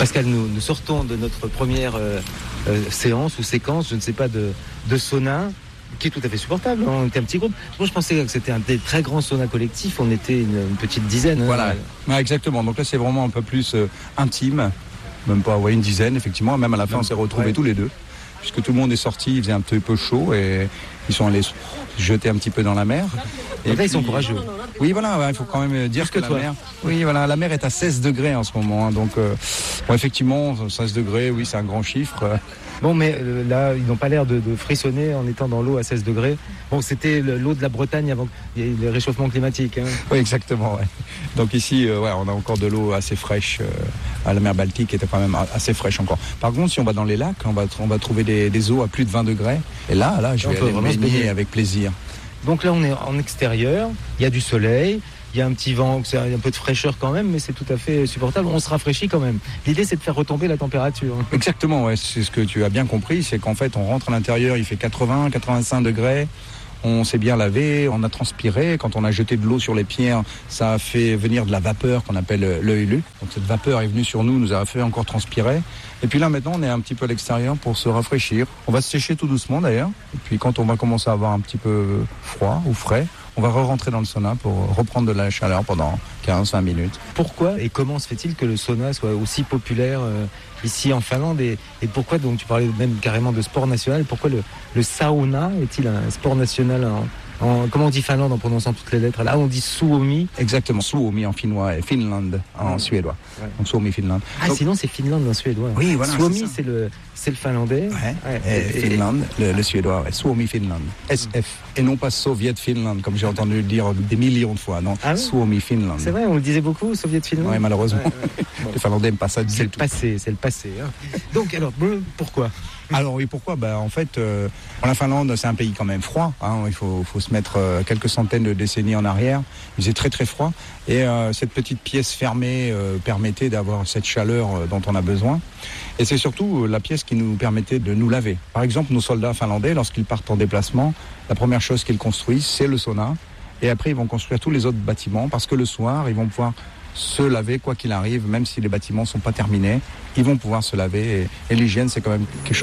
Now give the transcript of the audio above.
Pascal, nous sortons de notre première séance ou séquence, je ne sais pas, de sauna, qui est tout à fait supportable. On était un petit groupe. Moi, je pensais que c'était un des très grands saunas collectifs. On était une petite dizaine. Voilà, exactement. Donc là, c'est vraiment un peu plus intime. Même pas, une dizaine, effectivement. Même à la fin, on s'est retrouvés tous les deux. Puisque tout le monde est sorti, il faisait un petit peu chaud et ils sont allés se jeter un petit peu dans la mer. Et là, ils sont courageux. Oui, voilà, il faut quand même dire que la mer... Oui, voilà, la mer est à 16 degrés en ce moment. Donc, effectivement, 16 degrés, oui, c'est un grand chiffre. Bon, mais là, ils n'ont pas l'air de frissonner en étant dans l'eau à 16 degrés. Bon, c'était l'eau de la Bretagne avant qu'il y ait le réchauffement climatique. Hein. Oui, exactement. Ouais. Donc ici, on a encore de l'eau assez fraîche. À la mer Baltique était quand même assez fraîche encore. Par contre, si on va dans les lacs, on va trouver des eaux à plus de 20 degrés. Et là je vais aller me baigner avec plaisir. Donc là, on est en extérieur. Il y a du soleil. Il y a un petit vent, c'est un peu de fraîcheur quand même, mais c'est tout à fait supportable. On se rafraîchit quand même. L'idée, c'est de faire retomber la température. Exactement, ouais. C'est ce que tu as bien compris. C'est qu'en fait, on rentre à l'intérieur, il fait 80, 85 degrés. On s'est bien lavé, on a transpiré. Quand on a jeté de l'eau sur les pierres, ça a fait venir de la vapeur qu'on appelle l'ELU. Donc cette vapeur est venue sur nous a fait encore transpirer. Et puis là, maintenant, on est un petit peu à l'extérieur pour se rafraîchir. On va se sécher tout doucement d'ailleurs. Et puis quand on va commencer à avoir un petit peu froid ou frais, on va re-rentrer dans le sauna pour reprendre de la chaleur pendant 15-20 minutes. Pourquoi et comment se fait-il que le sauna soit aussi populaire ici en Finlande et pourquoi, donc tu parlais même carrément de sport national, pourquoi le sauna est-il un sport national comment on dit Finlande en prononçant toutes les lettres? Là, on dit Suomi. Exactement, Suomi en finnois et Finland en suédois. Ouais. Donc Suomi, Finland. Ah, donc, sinon c'est Finlande en suédois. Oui, voilà. Suomi, c'est le finlandais. Ouais. Et Finland, le suédois. Ouais. Suomi, Finland. SF. Et non pas Soviet Finland, comme j'ai entendu le dire des millions de fois. Non, Suomi, Finland. C'est vrai, on le disait beaucoup, Soviet Finland. Oui, malheureusement. Ouais. Les Finlandais n'aiment pas ça. C'est le passé. Hein. Donc, alors, pourquoi? Alors oui, pourquoi ? En fait, la Finlande, c'est un pays quand même froid. Hein. Il faut se mettre quelques centaines de décennies en arrière. Il faisait très très froid. Et cette petite pièce fermée permettait d'avoir cette chaleur dont on a besoin. Et c'est surtout la pièce qui nous permettait de nous laver. Par exemple, nos soldats finlandais, lorsqu'ils partent en déplacement, la première chose qu'ils construisent, c'est le sauna. Et après, ils vont construire tous les autres bâtiments parce que le soir, ils vont pouvoir se laver quoi qu'il arrive, même si les bâtiments ne sont pas terminés. Ils vont pouvoir se laver. Et l'hygiène, c'est quand même quelque chose